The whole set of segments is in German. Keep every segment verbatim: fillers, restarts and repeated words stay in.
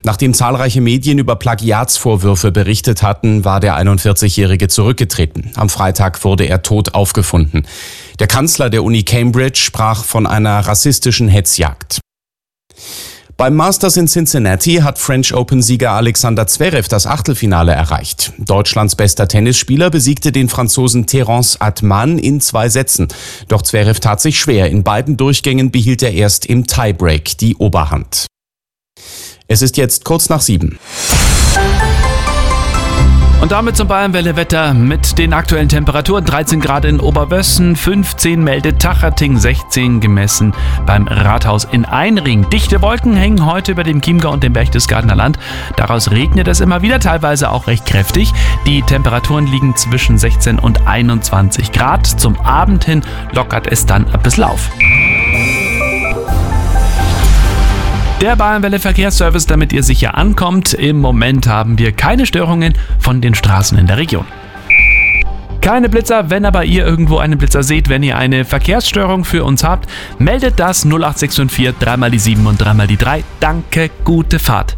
Nachdem zahlreiche Medien über Plagiatsvorwürfe berichtet hatten, war der einundvierzigjährige zurückgetreten. Am Freitag wurde er tot aufgefunden. Der Kanzler der Uni Cambridge sprach von einer rassistischen Hetzjagd. Beim Masters in Cincinnati hat French Open-Sieger Alexander Zverev das Achtelfinale erreicht. Deutschlands bester Tennisspieler besiegte den Franzosen Terence Atman in zwei Sätzen. Doch Zverev tat sich schwer. In beiden Durchgängen behielt er erst im Tiebreak die Oberhand. Es ist jetzt kurz nach sieben. Und damit zum Bayernwelle-Wetter mit den aktuellen Temperaturen. dreizehn Grad in Oberwössen, fünfzehn meldet Tachating, sechzehn gemessen beim Rathaus in Einring. Dichte Wolken hängen heute über dem Chiemgau und dem Berchtesgadener Land. Daraus regnet es immer wieder, teilweise auch recht kräftig. Die Temperaturen liegen zwischen sechzehn und einundzwanzig Grad. Zum Abend hin lockert es dann ein bisschen auf. Der Bayernwelle Verkehrsservice, damit ihr sicher ankommt. Im Moment haben wir keine Störungen von den Straßen in der Region. Keine Blitzer, wenn aber ihr irgendwo einen Blitzer seht, wenn ihr eine Verkehrsstörung für uns habt, meldet das null acht sechs fünf vier, drei mal die sieben und drei mal die drei. Danke, gute Fahrt.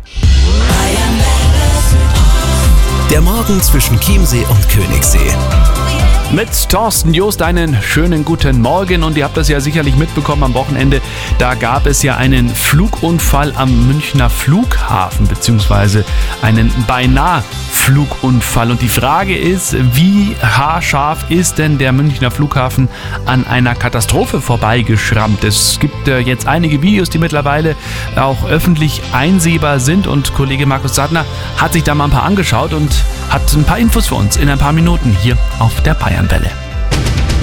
Der Morgen zwischen Chiemsee und Königssee. Mit Thorsten Joost einen schönen guten Morgen und ihr habt das ja sicherlich mitbekommen am Wochenende, da gab es ja einen Flugunfall am Münchner Flughafen beziehungsweise einen beinahe Flugunfall und die Frage ist, wie haarscharf ist denn der Münchner Flughafen an einer Katastrophe vorbeigeschrammt? Es gibt äh, jetzt einige Videos, die mittlerweile auch öffentlich einsehbar sind und Kollege Markus Sadner hat sich da mal ein paar angeschaut und hat ein paar Infos für uns in ein paar Minuten hier auf der Bayernwelle.